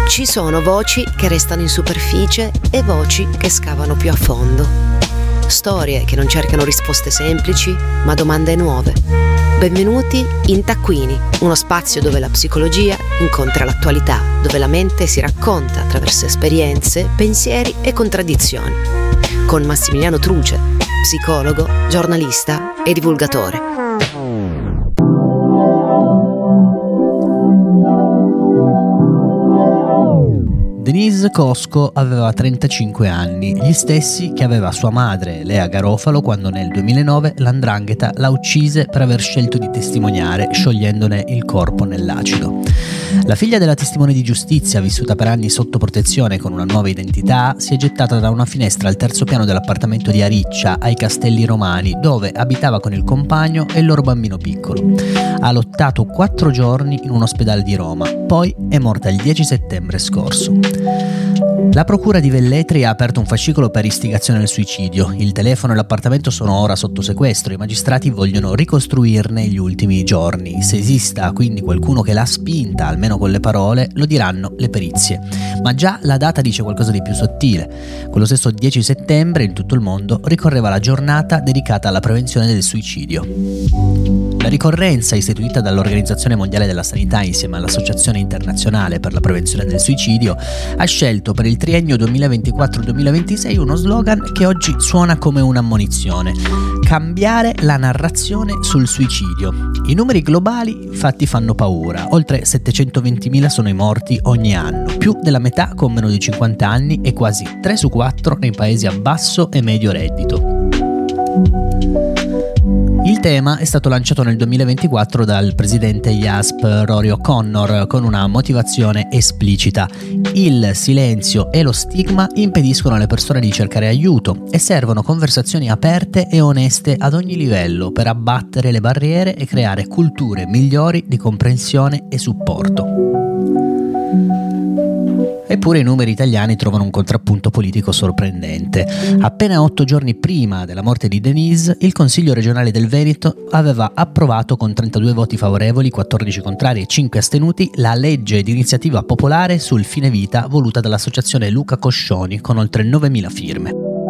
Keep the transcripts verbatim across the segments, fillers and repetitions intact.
Ci sono voci che restano in superficie e voci che scavano più a fondo. Storie che non cercano risposte semplici, ma domande nuove. Benvenuti in Taccuini, uno spazio dove la psicologia incontra l'attualità, dove la mente si racconta attraverso esperienze, pensieri e contraddizioni. Con Massimiliano Truce, psicologo, giornalista e divulgatore. Denise Cosco aveva trentacinque anni, gli stessi che aveva sua madre, Lea Garofalo, quando nel duemilanove l'Andrangheta la uccise per aver scelto di testimoniare, sciogliendone il corpo nell'acido. La figlia della testimone di giustizia, vissuta per anni sotto protezione con una nuova identità, si è gettata da una finestra al terzo piano dell'appartamento di Ariccia, ai Castelli Romani, dove abitava con il compagno e il loro bambino piccolo. Ha lottato quattro giorni in un ospedale di Roma, poi è morta il dieci settembre scorso. La procura di Velletri ha aperto un fascicolo per istigazione al suicidio. Il telefono e l'appartamento sono ora sotto sequestro. I magistrati vogliono ricostruirne gli ultimi giorni. Se esista quindi qualcuno che l'ha spinta, almeno con le parole, lo diranno le perizie. Ma già la data dice qualcosa di più sottile. Quello stesso dieci settembre in tutto il mondo ricorreva la giornata dedicata alla prevenzione del suicidio. La ricorrenza, istituita dall'Organizzazione Mondiale della Sanità insieme all'Associazione Internazionale per la Prevenzione del Suicidio, ha scelto per il triennio duemilaventiquattro duemilaventisei uno slogan che oggi suona come un'ammonizione: cambiare la narrazione sul suicidio. I numeri globali infatti fanno paura: oltre settecentoventimila sono i morti ogni anno, più della metà con meno di cinquanta anni e quasi tre su quattro nei paesi a basso e medio reddito. Il tema è stato lanciato nel duemilaventiquattro dal presidente I A S P Rory O'Connor con una motivazione esplicita: il silenzio e lo stigma impediscono alle persone di cercare aiuto e servono conversazioni aperte e oneste ad ogni livello per abbattere le barriere e creare culture migliori di comprensione e supporto. Eppure i numeri italiani trovano un contrappunto politico sorprendente. Appena otto giorni prima della morte di Denise, il Consiglio regionale del Veneto aveva approvato con trentadue voti favorevoli, quattordici contrari e cinque astenuti la legge di iniziativa popolare sul fine vita voluta dall'associazione Luca Coscioni con oltre novemila firme.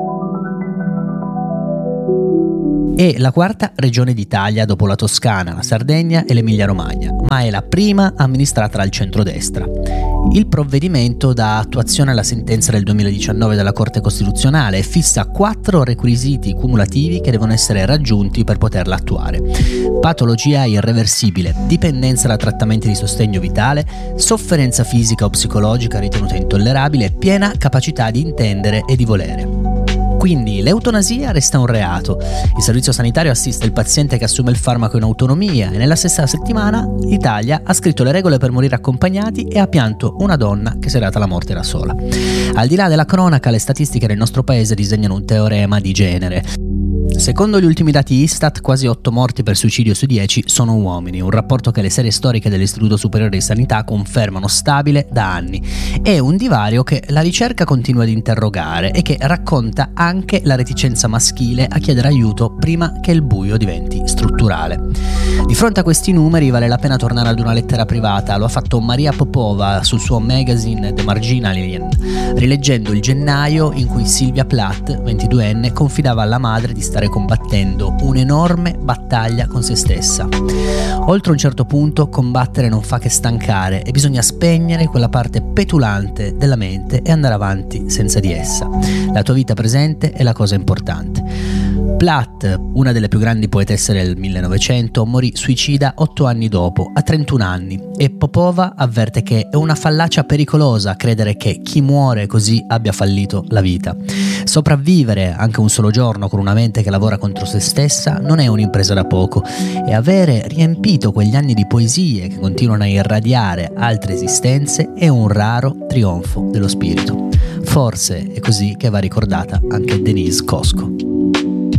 È la quarta regione d'Italia dopo la Toscana, la Sardegna e l'Emilia-Romagna, ma è la prima amministrata dal centrodestra. Il provvedimento dà attuazione alla sentenza del duemiladiciannove della Corte Costituzionale e fissa quattro requisiti cumulativi che devono essere raggiunti per poterla attuare: patologia irreversibile, dipendenza da trattamenti di sostegno vitale, sofferenza fisica o psicologica ritenuta intollerabile e piena capacità di intendere e di volere. Quindi l'eutanasia resta un reato. Il servizio sanitario assiste il paziente che assume il farmaco in autonomia e nella stessa settimana l'Italia ha scritto le regole per morire accompagnati e ha pianto una donna che si è data la morte da sola. Al di là della cronaca, le statistiche nel nostro paese disegnano un teorema di genere. Secondo gli ultimi dati Istat, quasi otto morti per suicidio su dieci sono uomini, un rapporto che le serie storiche dell'Istituto Superiore di Sanità confermano stabile da anni. È un divario che la ricerca continua ad interrogare e che racconta anche la reticenza maschile a chiedere aiuto prima che il buio diventi strutturale. Di fronte a questi numeri vale la pena tornare ad una lettera privata. Lo ha fatto Maria Popova sul suo magazine The Marginalian, rileggendo il gennaio in cui Silvia Plath, ventiduenne, confidava alla madre di stare combattendo un'enorme battaglia con se stessa. Oltre un certo punto combattere non fa che stancare e bisogna spegnere quella parte petulante della mente e andare avanti senza di essa. La tua vita presente è la cosa importante. Plath, una delle più grandi poetesse del millenovecento, morì suicida otto anni dopo, a trentuno anni, e Popova avverte che è una fallacia pericolosa credere che chi muore così abbia fallito la vita. Sopravvivere anche un solo giorno con una mente che lavora contro se stessa non è un'impresa da poco, e avere riempito quegli anni di poesie che continuano a irradiare altre esistenze è un raro trionfo dello spirito. Forse è così che va ricordata anche Denise Cosco.